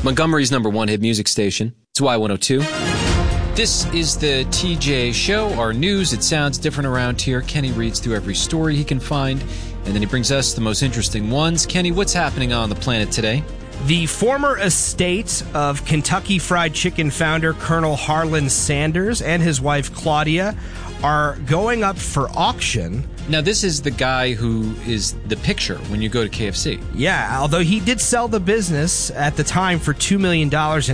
Montgomery's #1 hit music station. It's Y102. This is the TJ Show, our news. It sounds different around here. Kenny reads through every story he can find, and then he brings us the most interesting ones. Kenny, what's happening on the planet today? The former estate of Kentucky Fried Chicken founder Colonel Harlan Sanders and his wife Claudia are going up for auction. Now, this is the guy who is the picture when you go to KFC. Yeah, although he did sell the business at the time for $2 million in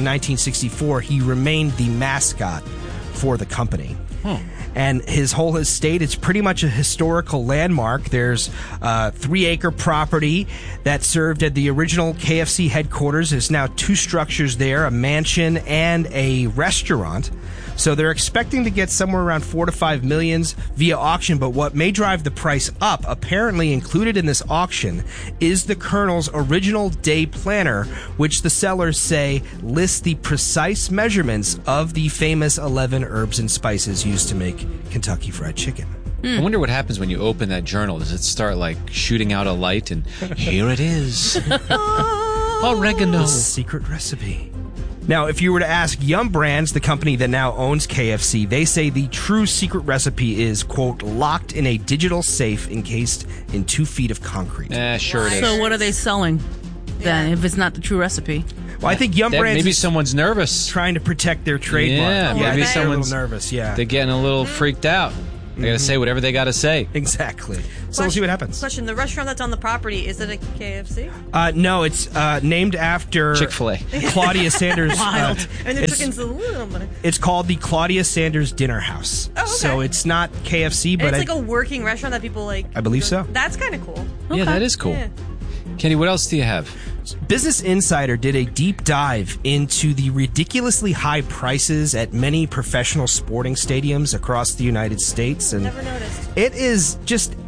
1964, he remained the mascot for the company. And his whole estate, it's pretty much a historical landmark. There's a 3-acre property that served at the original KFC headquarters. There's now 2 structures there, a mansion and a restaurant. So they're expecting to get somewhere around $4 to $5 million via auction. But what may drive the price up, apparently included in this auction, is the Colonel's original day planner, which the sellers say lists the precise measurements of the famous 11 herbs and spices used to make Kentucky Fried Chicken. I wonder what happens when you open that journal. Does it start like shooting out a light and here it is? Oregano. The secret recipe. Now, if you were to ask Yum Brands, the company that now owns KFC, they say the true secret recipe is, quote, locked in a digital safe encased in 2 feet of concrete. Sure it is. So what are they selling then if it's not the true recipe? Well, I think Yum Brands maybe is some's nervous. trying to protect their trademark. Yeah, maybe they're a little someone's nervous, yeah. They're getting a little freaked out. They got to say whatever they got to say. Exactly. So we'll see what happens. Question, the restaurant that's on the property, is it a KFC? No, it's named after Chick-fil-A. Claudia Sanders. Wild. And the chicken's a little bit. It's called the Claudia Sanders Dinner House. Oh, okay. So it's not KFC, And but it's like a working restaurant that people like. I believe so. That's kind of cool. Yeah, that is cool. Yeah. Kenny, what else do you have? Business Insider did a deep dive into the ridiculously high prices at many professional sporting stadiums across the United States. And Never noticed. it is just